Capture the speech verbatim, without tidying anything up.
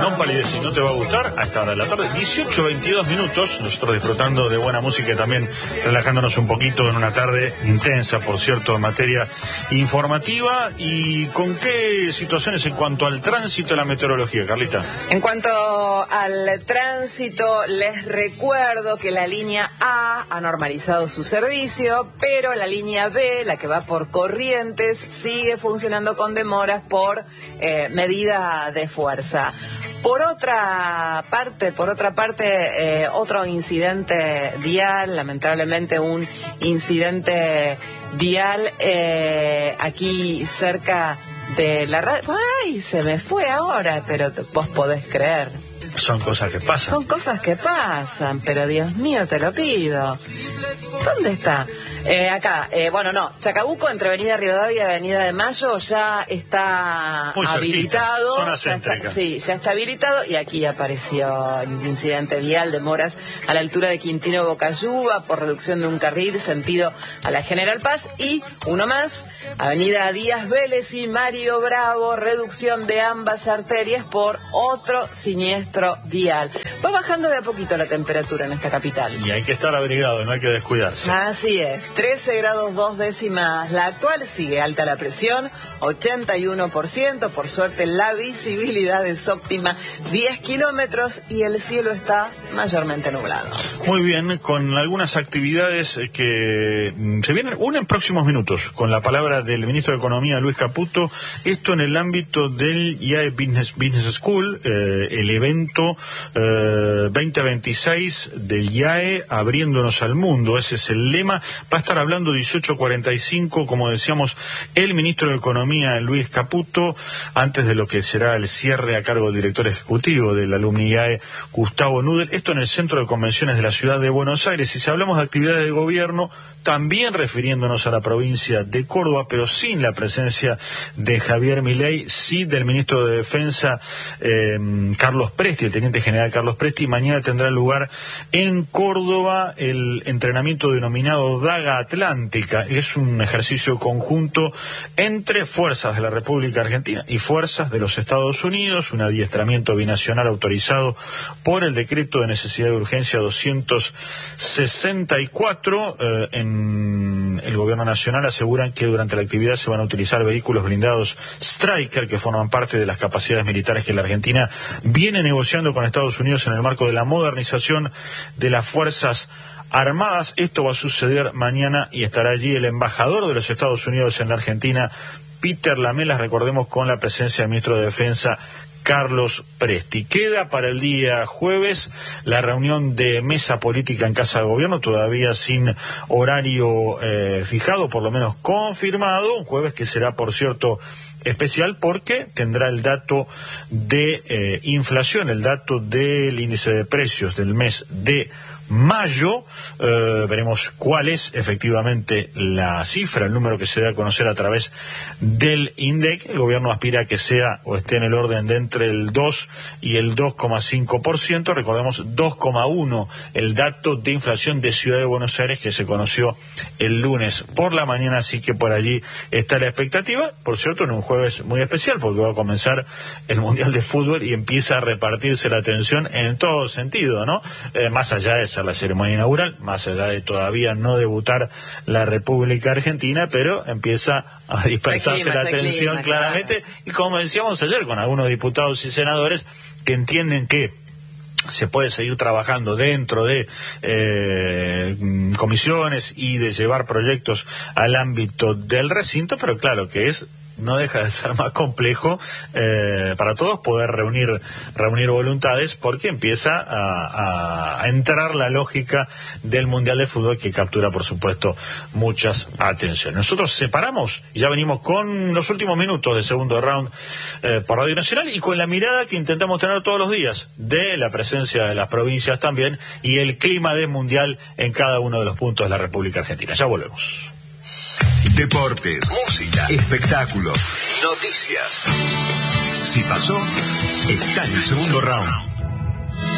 No palideces, no te va a gustar, a esta hora de la tarde, dieciocho veintidós minutos, nosotros disfrutando de buena música y también relajándonos un poquito en una tarde intensa, por cierto, en materia informativa. ¿Y con qué situaciones en cuanto al tránsito y la meteorología, Carlita? En cuanto al tránsito, les recuerdo que la línea A ha normalizado su servicio, pero la línea B, la que va por Corrientes, sigue funcionando con demoras por eh, medida de fuerza. Por otra parte, por otra parte, eh, otro incidente vial, lamentablemente un incidente vial eh, aquí cerca de la radio. ¡Ay! Se me fue ahora, pero vos podés creer. Son cosas que pasan. Son cosas que pasan, pero Dios mío, te lo pido. ¿Dónde está? Eh, acá, eh, bueno, no, Chacabuco, entre Avenida Rivadavia y Avenida de Mayo, ya está muy habilitado. Zona ya está, sí, ya está habilitado, y aquí apareció el incidente vial de demoras a la altura de Quintino Bocayuba por reducción de un carril sentido a la General Paz, y uno más, Avenida Díaz Vélez y Mario Bravo, reducción de ambas arterias por otro siniestro vial. Va bajando de a poquito la temperatura en esta capital. Y hay que estar abrigado, no hay que descuidarse. Así es, trece grados dos décimas la actual, sigue alta la presión, ochenta y uno por ciento, por suerte la visibilidad es óptima, diez kilómetros, y el cielo está mayormente nublado. Muy bien, con algunas actividades que se vienen, una en próximos minutos, con la palabra del ministro de Economía, Luis Caputo, esto en el ámbito del I A E Business, Business School, eh, el evento eh, veinte veintiséis del I A E, abriéndonos al mundo, ese es el lema. Va a estar hablando dieciocho cuarenta y cinco, como decíamos, el ministro de Economía, Luis Caputo, antes de lo que será el cierre a cargo del director ejecutivo del alumni I A E, Gustavo Nudel, esto en el Centro de Convenciones de la Ciudad de Buenos Aires. Y si hablamos de actividades de gobierno, también refiriéndonos a la provincia de Córdoba, pero sin la presencia de Javier Milei, sí del ministro de Defensa, eh, Carlos Presti, el teniente general Carlos Presti. Mañana tendrá lugar en Córdoba el entrenamiento denominado Daga Atlántica. Es un ejercicio conjunto entre fuerzas de la República Argentina y fuerzas de los Estados Unidos, un adiestramiento binacional autorizado por el decreto de necesidad de urgencia doscientos sesenta y cuatro. Eh, en el gobierno nacional aseguran que durante la actividad se van a utilizar vehículos blindados Stryker, que forman parte de las capacidades militares que la Argentina viene negociando con Estados Unidos en el marco de la modernización de las fuerzas armadas. Esto va a suceder mañana y estará allí el embajador de los Estados Unidos en la Argentina, Peter Lamelas, recordemos, con la presencia del ministro de Defensa, Carlos Presti. Queda para el día jueves la reunión de mesa política en Casa de Gobierno, todavía sin horario eh, fijado, por lo menos confirmado, un jueves que será, por cierto, especial porque tendrá el dato de eh, inflación, el dato del índice de precios del mes de mayo. Eh, veremos cuál es efectivamente la cifra, el número que se da a conocer a través del INDEC. El gobierno aspira a que sea o esté en el orden de entre el dos y el dos coma cinco por ciento. Recordemos, dos coma uno el dato de inflación de Ciudad de Buenos Aires, que se conoció el lunes por la mañana, así que por allí está la expectativa. Por cierto, en un jueves muy especial, porque va a comenzar el Mundial de Fútbol y empieza a repartirse la atención en todo sentido, ¿no? Eh, más allá de la ceremonia inaugural, más allá de todavía no debutar la República Argentina, pero empieza a dispersarse clima, la atención clima, claramente, claro. Y como decíamos ayer con algunos diputados y senadores que entienden que se puede seguir trabajando dentro de eh, comisiones y de llevar proyectos al ámbito del recinto, pero claro que es no deja de ser más complejo eh, para todos poder reunir reunir voluntades, porque empieza a, a entrar la lógica del Mundial de Fútbol, que captura, por supuesto, muchas atenciones. Nosotros separamos y ya venimos con los últimos minutos del segundo round eh, por Radio Nacional, y con la mirada que intentamos tener todos los días de la presencia de las provincias también y el clima de Mundial en cada uno de los puntos de la República Argentina. Ya volvemos. Deportes, música, espectáculos, noticias. Si pasó, está en el segundo round.